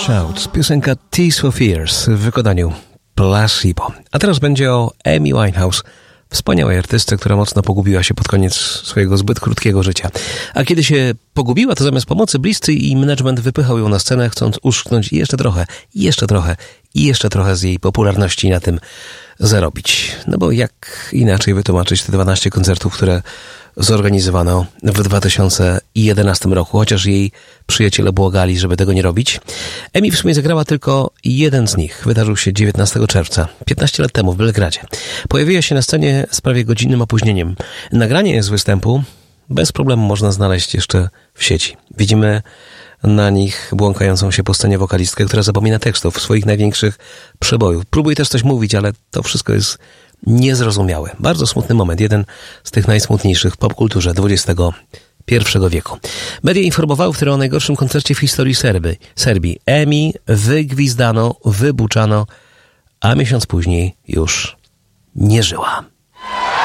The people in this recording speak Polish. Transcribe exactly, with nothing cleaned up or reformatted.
Shout, piosenka Tears for Fears w wykonaniu Placebo. A teraz będzie o Amy Winehouse, wspaniałej artystce, która mocno pogubiła się pod koniec swojego zbyt krótkiego życia. A kiedy się pogubiła, to zamiast pomocy bliscy i management wypychał ją na scenę, chcąc uszczknąć jeszcze trochę, jeszcze trochę i jeszcze trochę z jej popularności na tym zarobić. No bo jak inaczej wytłumaczyć te dwanaście koncertów, które zorganizowano w dwa tysiące jedenastym roku, chociaż jej przyjaciele błagali, żeby tego nie robić. Amy w sumie zagrała tylko jeden z nich. Wydarzył się dziewiętnastego czerwca, piętnaście lat temu w Belgradzie. Pojawiła się na scenie z prawie godzinnym opóźnieniem. Nagranie z występu bez problemu można znaleźć jeszcze w sieci. Widzimy na nich błąkającą się po scenie wokalistkę, która zapomina tekstów swoich największych przebojów. Próbuje też coś mówić, ale to wszystko jest niezrozumiałe. Bardzo smutny moment. Jeden z tych najsmutniejszych w popkulturze dwudziestego pierwszego wieku. Media informowały wtedy o najgorszym koncercie w historii Serbii. Serbii. Amy wygwizdano, wybuczano, a miesiąc później już nie żyła.